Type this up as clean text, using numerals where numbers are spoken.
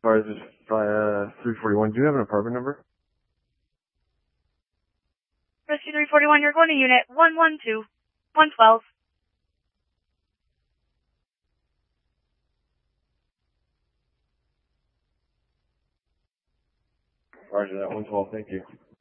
Sorry, this is 341. Do you have an apartment number? Rescue 341, you're going to unit 112, 112. Roger that, 112, thank you.